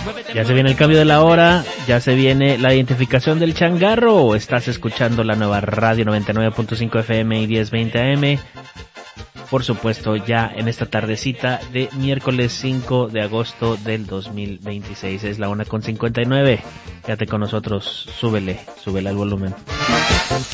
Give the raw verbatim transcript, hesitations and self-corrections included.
Ya se viene el cambio de la hora, ya se viene la identificación del changarro, o estás escuchando la nueva radio noventa y nueve punto cinco F M y diez veinte A M. Por supuesto, ya en esta tardecita de miércoles cinco de agosto del dos mil veintiséis. Es la una con cincuenta y nueve. Quédate con nosotros, súbele, súbele al volumen.